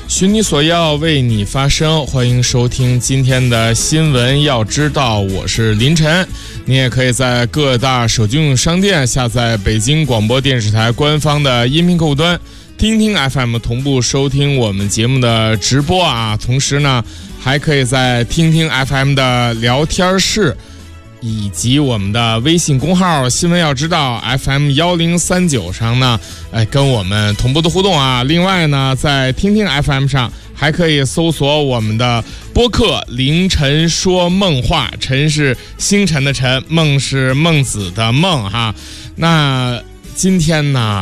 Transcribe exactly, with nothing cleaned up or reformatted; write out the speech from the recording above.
寻你所要，为你发声。欢迎收听今天的新闻要知道，我是林晨。你也可以在各大手机应用商店下载北京广播电视台官方的音频客户端，听听 F M 同步收听我们节目的直播啊。同时呢，还可以在听听 F M 的聊天室以及我们的微信公号新闻要知道 F M 一零三九上呢，哎，跟我们同步的互动啊。另外呢，在听听 F M 上还可以搜索我们的播客凌晨说梦话，晨是星辰的晨，梦是孟子的梦哈。那今天呢，